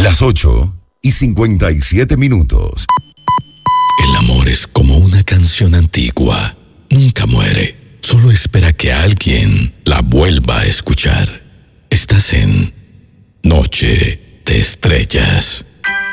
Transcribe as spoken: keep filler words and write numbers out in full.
Las ocho y cincuenta y siete minutos. El amor es como una canción antigua. Nunca muere. Solo espera que alguien la vuelva a escuchar. Estás en Noche de Estrellas.